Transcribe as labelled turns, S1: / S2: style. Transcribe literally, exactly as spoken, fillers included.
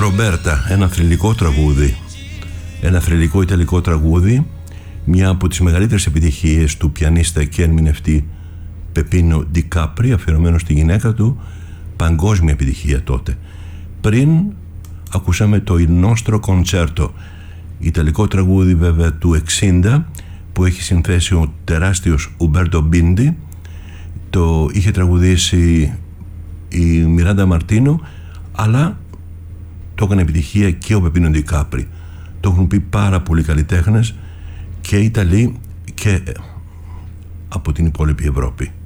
S1: Ρομπέρτα, ένα θρυλικό τραγούδι, ένα θρυλικό ιταλικό τραγούδι, μια από τις μεγαλύτερες επιτυχίες του πιανίστα και ερμηνευτή Πεπίνο Ντικάπρι, αφιερωμένο στη γυναίκα του, παγκόσμια επιτυχία τότε. Πριν ακούσαμε το Il Nostro Concerto, ιταλικό τραγούδι βέβαια του εξήντα, που έχει συνθέσει ο τεράστιος Ουμπέρτο Μπίντι. Το είχε τραγουδήσει η Μιράντα Μαρτίνο, αλλά το έκανε επιτυχία και ο Πεπίνο Ντικάπρι. Το έχουν πει πάρα πολλοί καλλιτέχνες και Ιταλοί και από την υπόλοιπη Ευρώπη.